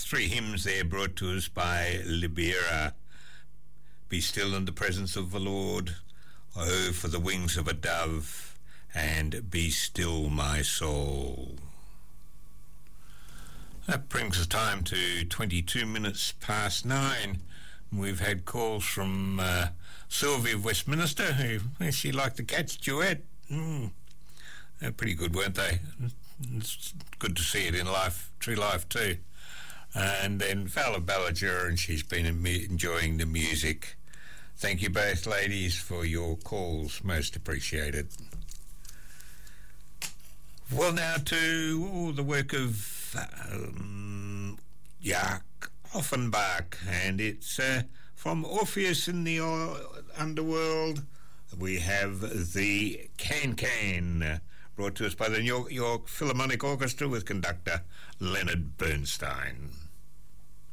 three hymns there brought to us by Libera. Be still in the presence of the Lord. Oh, for the wings of a dove. And be still, my soul. That brings the time to 22 minutes past 9. We've had calls from Sylvia of Westminster, who she liked the Cats duet. They're pretty good, weren't they? It's good to see it in life, true life too. And then Val of Ballagher, and she's been enjoying the music. Thank you both, ladies, for your calls. Most appreciated. Well, now to the work of Jaak Offenbach, and it's from Orpheus in the Underworld. We have the Can-Can, brought to us by the New York Philharmonic Orchestra with conductor Leonard Bernstein.